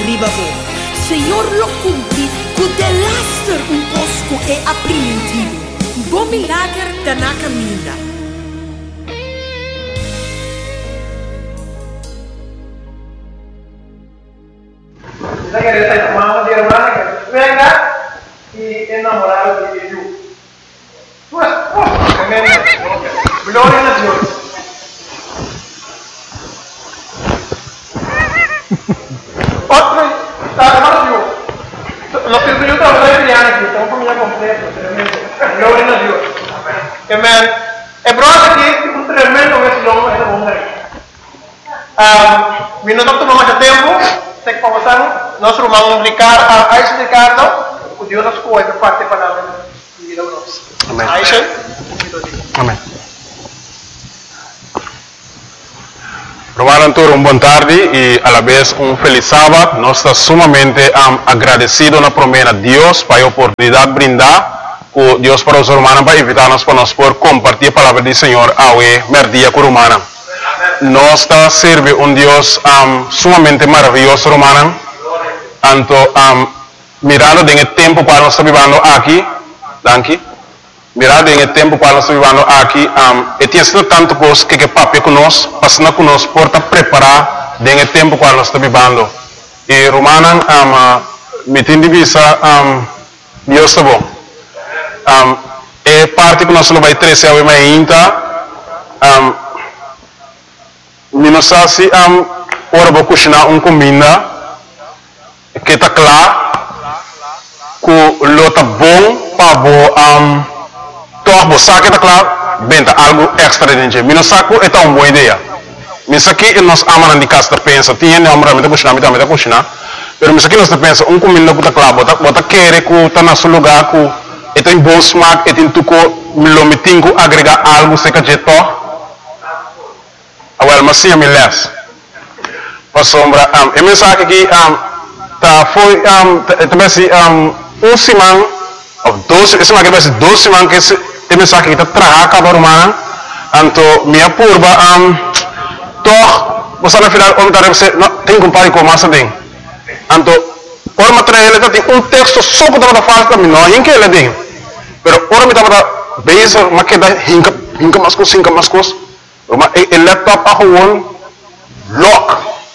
ribabo. Senhor lo cumpri, cu de laster un cosco e aprimentivo. Bom milagre da na caminha. Kita quer estar chamando de irmã que venga e enamorado de Jesus. Pues, amém. Glória a Deus. Outro, tá maravilhoso. Nós temos que trabalhar aqui, então família completa, tremendo. Glória a Deus. Amém. É brother aqui, um tremendo esse longo essa bomba aí. Vindo do mais tempo, tem que passar. Nós vamos explicar, o Deus nos coisa parte para a vida nossa. Amém. Aisha. Amém. Romanos, boa tarde e a la vez feliz sábado. Nós estamos sumamente agradecidos na promessa de Deus para a oportunidade brindar com Deus para os romanos para invitar-nos para nós por compartilhar a palavra do Senhor ao merdia com romana. Nós estamos servindo Deus sumamente maravilhoso romana. Tanto mirando em tempo para nós vivendo aqui, mirando em tempo para nós vivendo aqui, e tem sido tanto coisa que papi conosco, passando conosco por preparar em tempo para nós vivendo. E romana, me tem de vista, Deus é bom. E parte que nós vai trazer ao ainda, me não sabe se ora vou cozinhar comida que está claro que lo está bom para você que está claro venda algo extra dentro me não saco é uma boa ideia me aqui nós amamos de casa pensa tinha não amamos de cozinhar mas aqui nós pensa comida que está claro bota querer que está na seu lugar que tem bom smack e tem tudo lo me tenho que agregar algo se que jeito well mas sim me less para sombra e me saco aqui foi também semana ou 12 esse uma que vai ser 2 semanas que esse mensagem que está trabalhando cada romana então minha curva toch você na final onde você não tem que comparar com massa bem então ora material ele tem texto só para dar fácil para mim não é que ele tem pero ora me estava base mas que dá hinca mais coisa ele laptop a lock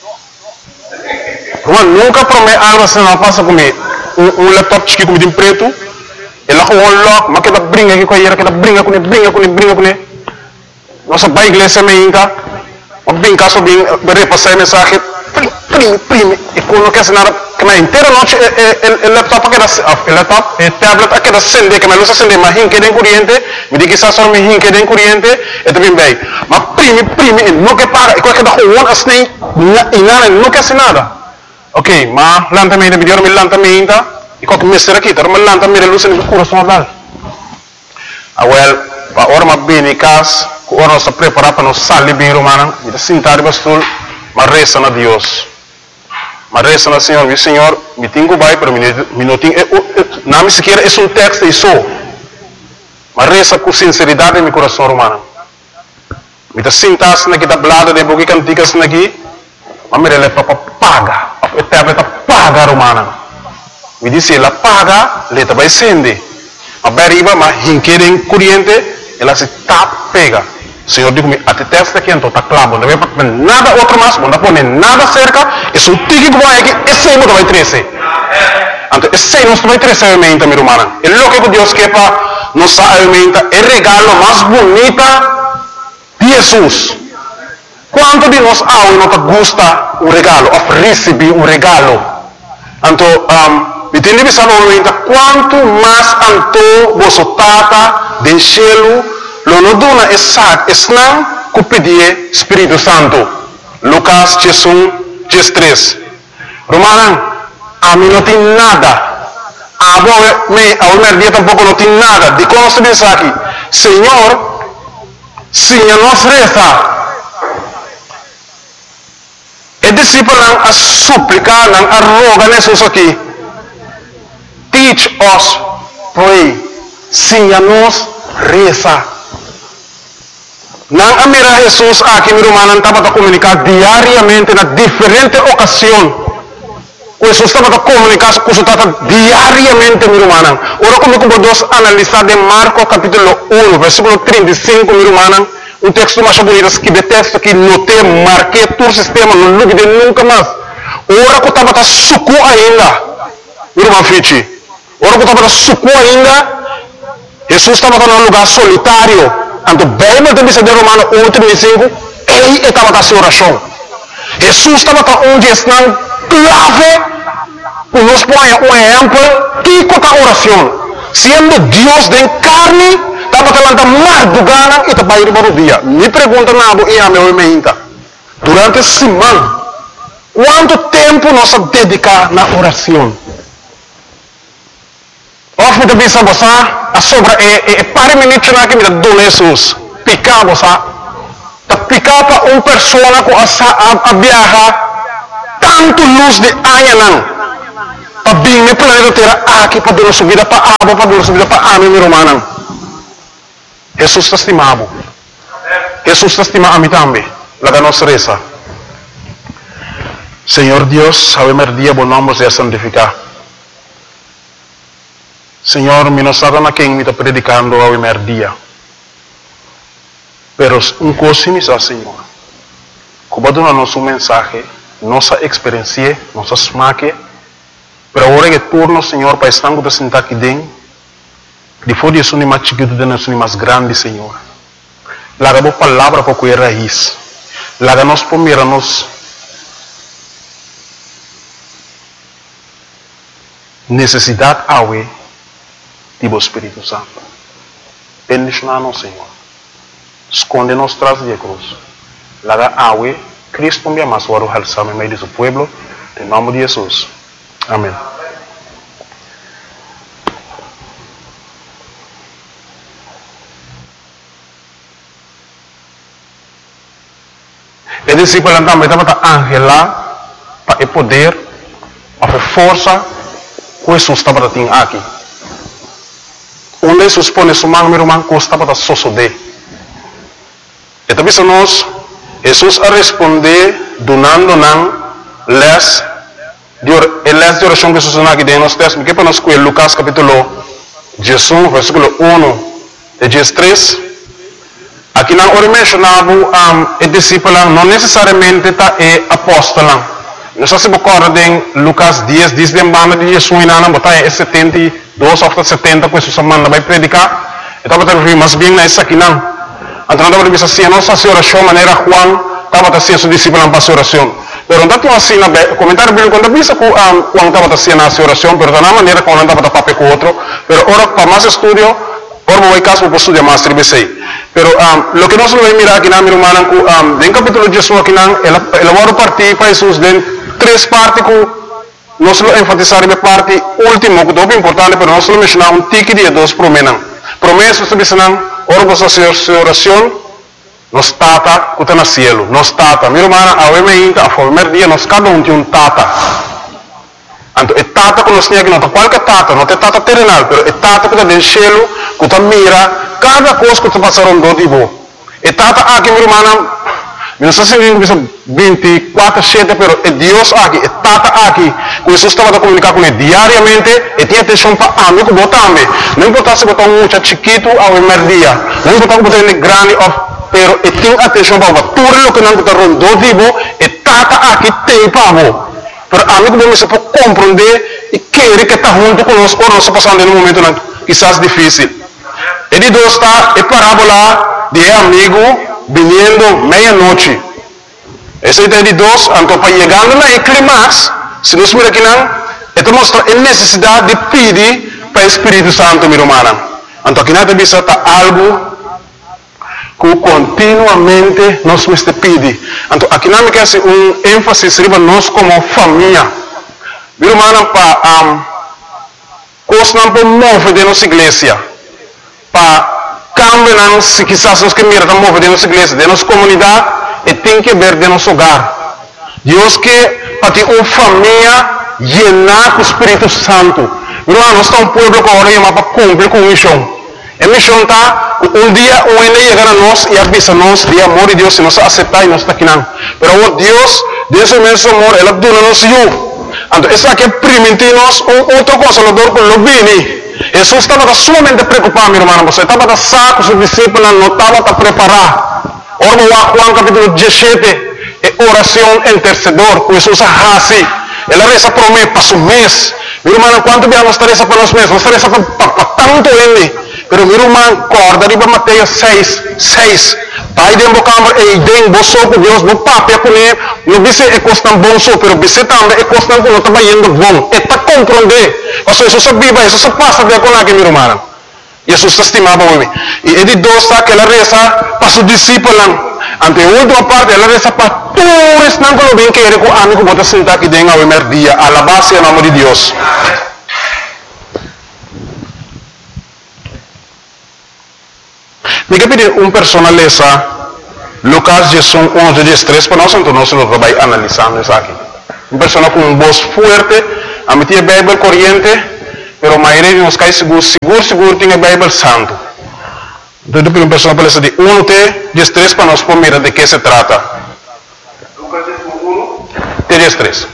nunca promete algo assim não passa comigo laptop chique como de preto ele é lock mas que dá brinca aqui com ele que dá brinca com ele nossa pai igreja me inca mas bem caso bem repassar mensagem prime e quando quer nada que na inteira noite o laptop que dá laptop e tablet que dá acender que me luz acender mas hinque de corrente me diz que só me hinque de corrente e também bem mas prime não que paga e qualquer da assim e nada não quer nada ok, ma lantamento mi dior mi lantamento e qualche mestiere aqui, però mi lantamento luce nel coração dal. Well, pa ora ma bene cas, ora nós preparados para nós sair bem romana, e sentar bastul, ma resta na Deus. Ma resta na Senhor, mi Senhor, mi tenho vai para mi não tenho, não me sequer é texto isso. Ma resta com sinceridade em meu coração romana. Mi ta sentas na kita blada de boki canticas na aqui, ma mi rele papa paga. Tablet paga romana. Mi dice la paga, le vai acender. Ma beriba, ma hinqueren corriente, ela se tap pega. Senhor digo me até testa aqui então tá claro, não vai nada outro mais, não pode nada cerca, e se o tique que vai aqui, esse não vai crescer. Então esse não vai crescer aumenta mi romana. E lo que Deus quer para nos aumenta é regalo mais bonita de Jesus. Quanto de nós não gosta um regalo, ou receber um regalo? Então, entende isso quanto mais anto você tata de cielo, lo não dona essa não que pedir Espírito Santo. Lucas 13. Romana, a mim não tem nada. A minha dia tampouco não tem nada. De como se diz aqui, Senhor, se nos resta. E discípulo a suplicar, a rogar Jesus aqui. Teach us, pray. Ensina-nos, reza. Não a mirar Jesus aqui, meu irmão, estava a comunicar diariamente na diferente ocasião. Jesus estava a comunicar com o Tata diariamente, meu irmão. Ora, como podemos analisar de Marcos capítulo 1, versículo 35, meu irmão, um texto mais bonito que detesto, que notei, marquei todo o sistema, não lugue de nunca mais. Ora, que estava a suco ainda, meu irmão Fichi. Ora, que estava a suco ainda, Jesus estava num lugar solitário. Então, bem, mas também se de Romano 1, 35, ele estava a sua oração. Jesus estava onde está clave. Nos põe um exemplo tico da oração. Sendo Deus de carne, estava falando madrugada e estava indo para o dia. Me pergunta nada e a meu emenda. Durante a semana, quanto tempo nós dedicamos na oração? Of me bisa você, a sobra para minutos na que me dá Jesus. Picar você, tá picar para pessoa com a viajar tanto luz de anha para bem me planeta terra aqui para dar sua vida para abo para dar sua vida para ame meu irmão. Jesus está estimado. Jesus está estimado a mim também. La nossa reza. Senhor Deus, ao dia bom nome seja santificado. Senhor, me não sabe na quem me está predicando ao dia. Pero coisa me diz, Senhor. Como dá nosso mensagem, nossa experiência, nossa smaque. Pero agora que turno, Senhor, para estar com sentar aqui dentro, depois de isso mais chiquito, de isso mais grande, Senhor. Laga a palavra para que raiz. Laga nós primeiro nos necessidade awe do Espírito Santo. Bendicionar-nos, Senhor. Esconde-nos tras de cruz. Laga awe, Cristo me ama, suaro halsame em meio do seu povo, em nome de Jesus. Amém. E discípulo também estava angela para o poder, a força que Jesus estava tendo aqui. Onde Jesus põe sua mão, meu irmão, que estava a sosode. E também nós, Jesus a responder, donando les de oração que Jesus não aqui dentro, que para nós com Lucas capítulo 18, versículo 1 e 13. Aqui não ora mencionava o discípulo, não necessariamente é apóstolo. Nós se recorda em Lucas 10, diz de banda de Jesus não botar é 72 ou 70 que Jesus manda vai predicar. Então vai ter mas bem nessa aqui não. Então não vai ser nossa oração maneira Juan estava assim seu discípulo para sua oração. Pero não tinha assim na comentário bíblico quando visa que Juan estava assim na sua oração, pero na maneira como não estava papel com outro. Pero ora para mais estudo, ora vai caso para estudar mais tribesei. Pero lo que nós vamos mirar aqui na minha irmã, em capítulo de Jesus aqui não, ela vai partir para Jesus de três partes que nós vamos enfatizar a parte última, que é muito importante, pero nós vamos mencionar tique de dois promessas. Promessas que dizem, ora você sua oração, nos tata que está no cielo, nos tata. Minha irmã, a primeiro dia, nós cada tem tata. Então, é tata que nós temos aqui, não é qualquer tata, não é tata terrenal, mas é tata que está no cielo, que está mira cada coisa que está passando do tipo. É tata aqui, minha irmã, não sei se 24/7, mas é Deus aqui, é tata aqui, que Jesus estava a comunicar com ele diariamente, e tinha atenção para amigo que botar também. Não importa se botar um chiquito ao primeiro dia, não importa se botar um grande, pero e tem atenção para tudo o que não está rondando tipo, e tata aqui tem para você. Pero amigo vamos se compreender e querer que está junto conosco ou nós passando num momento quizás difícil. E de dois está a parábola de amigo vindo meia-noite. Essa ideia de dois, então para chegando na clímax, se nós mira aqui não, então mostra a necessidade de pedir para o Espírito Santo, minha irmã. Então aqui não tem está algo que continuamente nós nos pedimos. Então, aqui não quer ser ênfase para nós como família. Minha irmã, para coisa não pode mover de nossa igreja. Para cambiar, se quizás nós que mirar mover de nossa igreja, de nossa comunidade, e tem que ver de nosso hogar. Deus que para ter uma família llena com o Espírito Santo. Minha irmã, nós estamos um povo que agora para cumprir com a missão. A missão está, dia ele chegar a nós e avisa-nos de amor de Deus, se nós aceitar e nós está aqui não. Pero Deus, Deus é imenso amor, Ele dona-nos eu. Entonces, esa que primitivos, otro consolador con los vini. Jesús estaba sumamente preocupado, mi hermano. Você estava saco, sus discípulos no estaban preparados. Ahora Juan capítulo 17, oración intercedor. Jesús así. Él reza por un mes, para su mes. Mi hermano, ¿cuánto vamos a estar reza por los meses? Vamos a estar reza para tanto ele. Pero mi hermano, corda arriba Mateus 6. Pai de embocambre e idem boso por Deus no papel com ele. Não disse é costan bom só, pero disse também é costan que não está indo bom. É para compreender. Ou seja, Jesus viva, Jesus passa de acordo com mi hermano. Jesus estimava o homem. E ele dosa que ela reza para seus discípulos. Ante a última parte, ela reza para todos não que lo bem que ele com amigo bota sentar aqui dentro ao primeiro dia. Alabar-se em nome de Deus. Diga pedir persona lesa Lucas 11:13 para nós, então nós vamos analisando isso aqui. Persona com voz forte, a meter a Bíblia corrente, pero a maioria de nós cai seguro tem a Bíblia santo. Então, uma persona para lesa de 1:13 para nós por mirar de que se trata. Lucas 1, 13.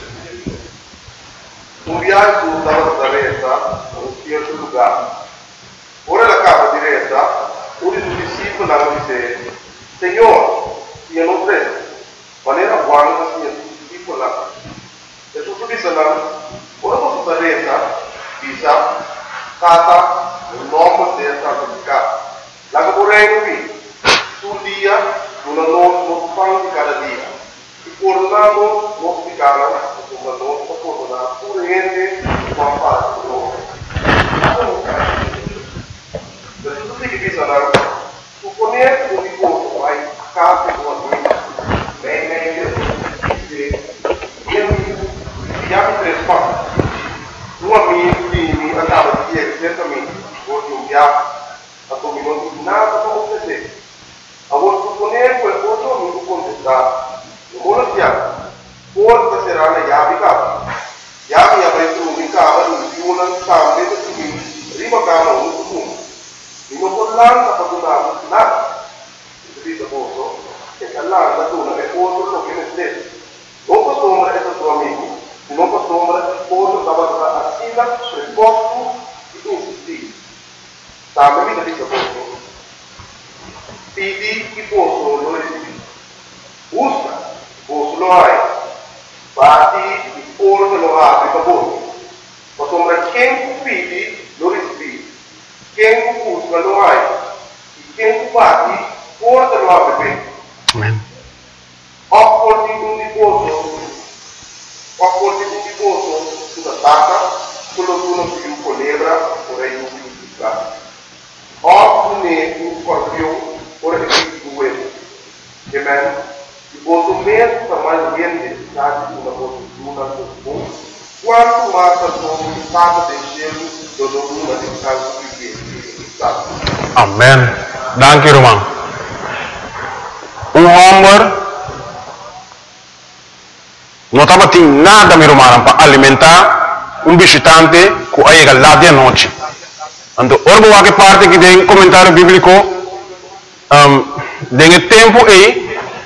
viaggio dalla Nazareta a un certo lugar. Ora la capa diretta, uno dei suoi discepoli dice: Signore, io non credo, ma era buono che sia discepolo. E su tutti sanno, ora posso Nazareta, dice, cata, un uomo deve santificare. La caporei qui, sul dia, una non fanno di cada dia. E coronando, non si cala, come non si coronano, pure niente, ma fare con loro. Per tutti che bisogna, supponere un riposo, vai a casa con la tua meglio, chiami tre spazi. Un amico andava di ieri, certamente, oggi un viaggio, a come non dico nada come te. A voi supponere quel posto non lo contestare. Non vuole chiaro. Forse sarà una chiave cava. Chiave avrete un cava, un una scambio di prima cava un comune. Non può l'anno per donare nada. Capito posto? Che l'anno dona che posto lo che ne stesso. Non posso è il tuo amico. Non posso posto stava a sila sul posto di insistire. Sta mi capito posto. Pidi che posto lo resiedi. Usa. Posso lo hai, bati il pollo lo apri per voi. Ma sembra quem pidi lo respiri, quem busca lo hai, e quem bati porta lo apre bene. Amen. Opporti un riposo sulla tacca, quello d'uno più colebra, vorrei un più piccato. Oppure un scorpione, vorrei più uovo. Amen. O mesmo tamanho de cidade de uma postura comum, quanto mais a sua estado de gelo do domínio de casa que Amen. Dank u, irmão. Homem não estava tendo nada, meu irmão, para alimentar visitante que chega lá de noite. Então, ora que parte que tem comentário bíblico, tem tempo aí.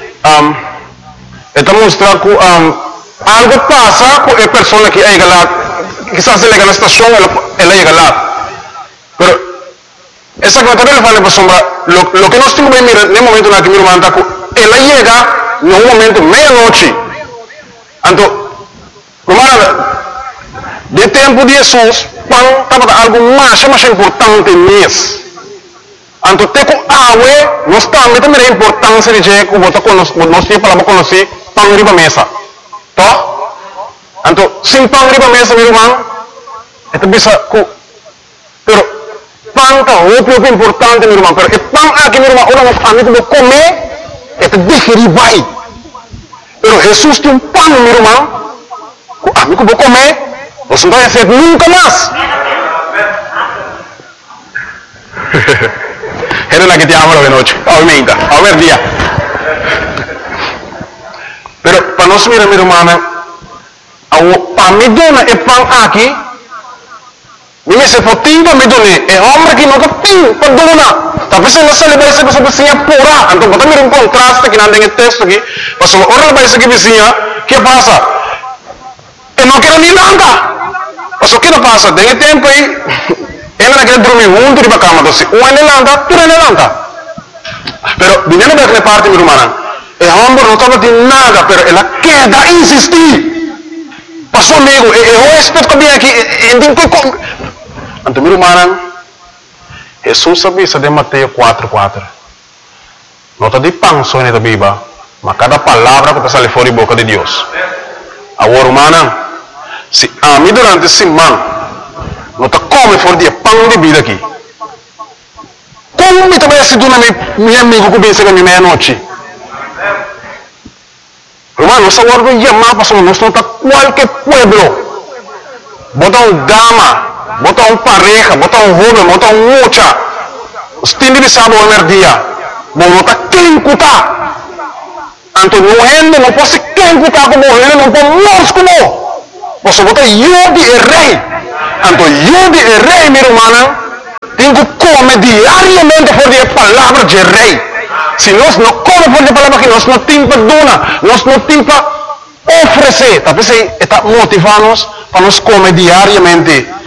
Esta mostra que algo passa com a pessoa que chega lá, quizás ele chega na estação, ela chega lá. Mas essa coisa também fala para sombra, lo que nós temos que mirar no momento na que meu irmão está, ela chega no momento meia-noite. Então, de tempo de Jesus, quando estava algo mais importante mesmo. Então, tem que água, nós também é importância de que nós temos para conhecer pão riba mesa. Tá? Então, sem pão riba mesa, meu irmão, é bisa que. Pero, pão é o importante, meu irmão. Pero, o pão aqui, meu irmão, orang amigo vou comer, é digerir vai. Pero, Jesus tem pão, meu irmão, o amigo vou comer, você não vai ser nunca mais. Era la que te amo de noche, obviamente, a ver día. Pero para nós mirar, mi hermana, para mí dona el pan aquí, me se potinga me dona, el hombre que no tem para dona. Talvez ela se leva essa pessoa vizinha pura. Então, quando mira contraste que não tem texto aqui, mas ora vai ser que vizinha, que passa? e não quero nem nada. Mas o que não passa? Tem tempo aí, ele não quer dormir junto de cama, assim, um ele lanta, tu ele lanta. Pero, viniendo da parte, meu irmão, e homem não estava de nada, pero ela quer insistir. Passou amigo, eu respeito que vem aqui, então, meu irmão, Jesus sabia de Mateus 4:4. Nota de pão só na Bíblia, mas cada palavra que sai fora da boca de Deus. Agora, irmã, se a mim durante esse ano, não está come fora de pão de vida aqui. Como me também se dona meu amigo que vem chegar meia-noite? Irmão, nós agora vamos chamar para nós não está qualquer pueblo. Bota dama, bota pareja, bota jovem, bota mocha. Os tem de saber o dia. Bom, não está quem cutar. Então, não pode quem cutar como ele, não pode nós como. Você bota eu de rei. Então, eu de rei, minha irmã, tenho que comer diariamente por a palavra de rei. Se nós não comemos por a palavra que nós não temos para donar, nós não temos para oferecer. Talvez está motivando-nos para nós comer diariamente